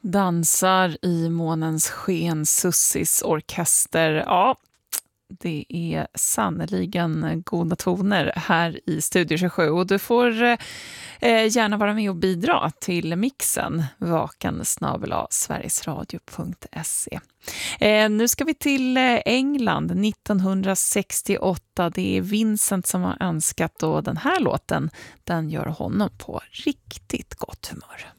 Dansar i månens sken, Sussis orkester. Ja, det är sannoliken goda toner här i Studio 27. Och du får gärna vara med och bidra till mixen. vakan@sverigesradio.se. Nu ska vi till England 1968. Det är Vincent som har önskat, och den här låten, den gör honom på riktigt gott humör.